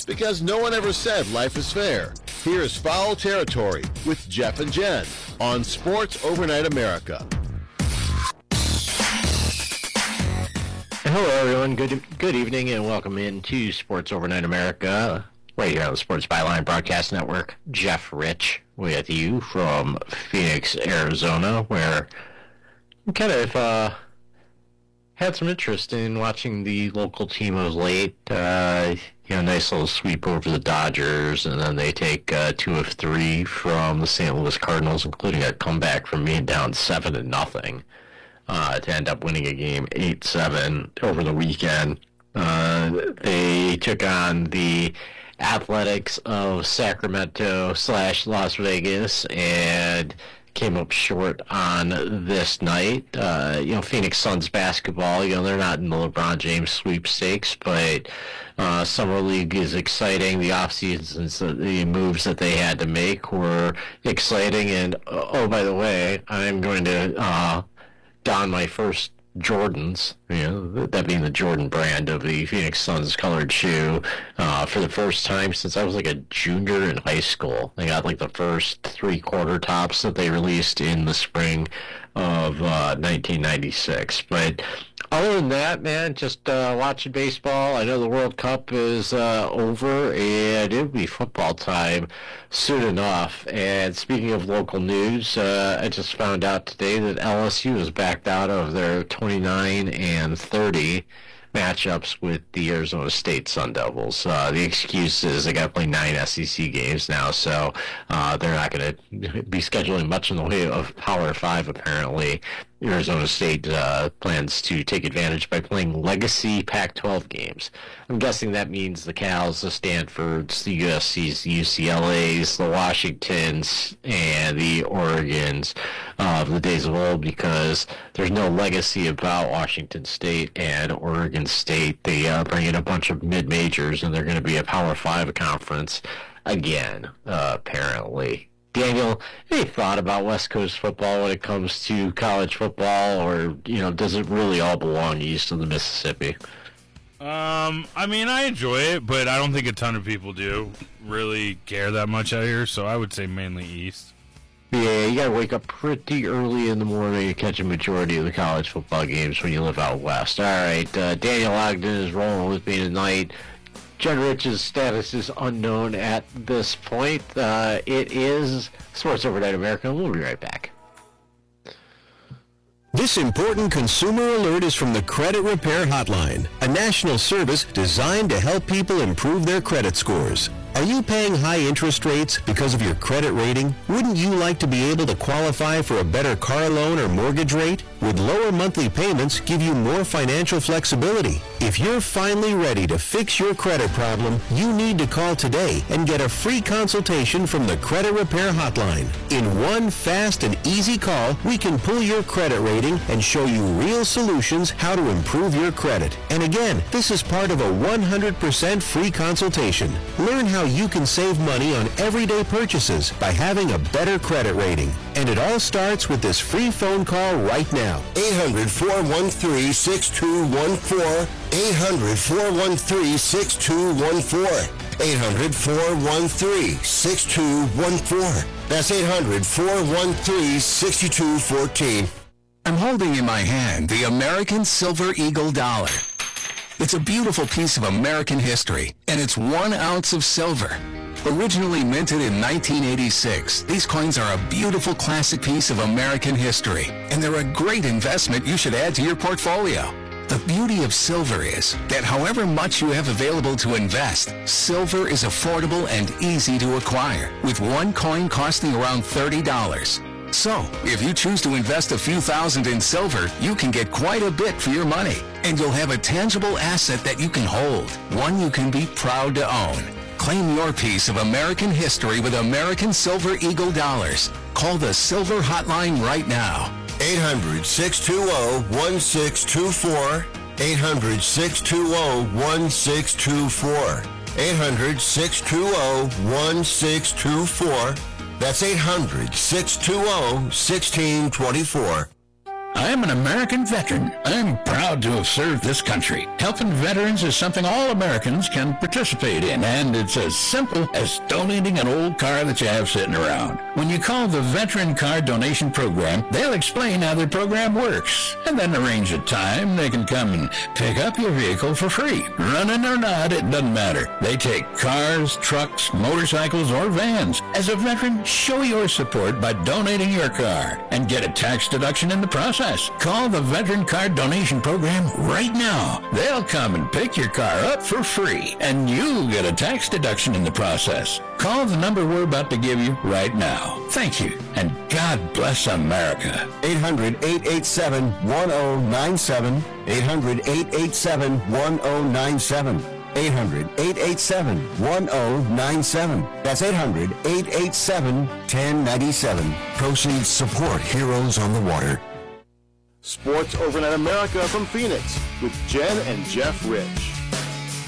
Because no one ever said life is fair. Here's Foul Territory with Jeff and Jen on Sports Overnight America. Hello, everyone. Good evening, and welcome into Sports Overnight America, right here on the Sports Byline Broadcast Network. Jeff Rich with you from Phoenix, Arizona, where I kind of had some interest in watching the local team of late. Nice little sweep over the Dodgers, and then they take 2 of 3 from the St. Louis Cardinals, including a comeback from being down 7-0. To end up winning a game 8-7 over the weekend. They took on the Athletics of Sacramento / Las Vegas and came up short on this night. Phoenix Suns basketball, they're not in the LeBron James sweepstakes, but Summer League is exciting. The offseason, the moves that they had to make were exciting. And, oh, by the way, I'm going to don my first Jordans, that being the Jordan brand of the Phoenix Suns colored shoe, for the first time since I was like a junior in high school. They got like the first 3/4 tops that they released in the spring of 1996. But other than that, man, just watching baseball. I know the World Cup is over, and it'll be football time soon enough. And speaking of local news, I just found out today that LSU has backed out of their 29-30 matchups with the Arizona State Sun Devils. The excuse is they got to play 9 SEC games now, so they're not going to be scheduling much in the way of Power 5, apparently. Arizona State plans to take advantage by playing legacy Pac-12 games. I'm guessing that means the Cals, the Stanfords, the USCs, the UCLAs, the Washingtons, and the Oregons of the days of old, because there's no legacy about Washington State and Oregon State. They bring in a bunch of mid-majors, and they're going to be a Power 5 conference again, apparently. Daniel, any thought about West Coast football when it comes to college football, or, does it really all belong east of the Mississippi? I enjoy it, but I don't think a ton of people do really care that much out here, so I would say mainly east. Yeah, you gotta wake up pretty early in the morning to catch a majority of the college football games when you live out west. All right, Daniel Ogden is rolling with me tonight. Jen Rich's status is unknown at this point. It is Sports Overnight America. We'll be right back. This important consumer alert is from the Credit Repair Hotline, a national service designed to help people improve their credit scores. Are you paying high interest rates because of your credit rating? Wouldn't you like to be able to qualify for a better car loan or mortgage rate? Would lower monthly payments give you more financial flexibility? If you're finally ready to fix your credit problem, you need to call today and get a free consultation from the Credit Repair Hotline. In one fast and easy call, we can pull your credit rating and show you real solutions how to improve your credit. And again, this is part of a 100% free consultation. Learn how you can save money on everyday purchases by having a better credit rating. And it all starts with this free phone call right now. 800-413-6214. 800-413-6214. 800-413-6214. That's 800-413-6214. I'm holding in my hand the American Silver Eagle dollar. It's a beautiful piece of American history, and it's 1 ounce of silver. Originally minted in 1986, these coins are a beautiful classic piece of American history, and they're a great investment you should add to your portfolio. The beauty of silver is that however much you have available to invest, silver is affordable and easy to acquire, with one coin costing around $30. So, if you choose to invest a few thousand in silver, you can get quite a bit for your money, and you'll have a tangible asset that you can hold, one you can be proud to own. Claim your piece of American history with American Silver Eagle dollars. Call the Silver Hotline right now. 800-620-1624. 800-620-1624. 800-620-1624. That's 800-620-1624. I'm an American veteran. I'm proud to have served this country. Helping veterans is something all Americans can participate in, and it's as simple as donating an old car that you have sitting around. When you call the Veteran Car Donation Program, they'll explain how their program works, and then arrange a time they can come and pick up your vehicle for free. Running or not, it doesn't matter. They take cars, trucks, motorcycles, or vans. As a veteran, show your support by donating your car and get a tax deduction in the process. Call the Veteran Car Donation Program right now. They'll come and pick your car up for free, and you'll get a tax deduction in the process. Call the number we're about to give you right now. Thank you, and God bless America. 800-887-1097. 800-887-1097. 800-887-1097. That's 800-887-1097. Proceeds support Heroes on the Water. Sports Overnight America from Phoenix with Jen and Jeff Rich.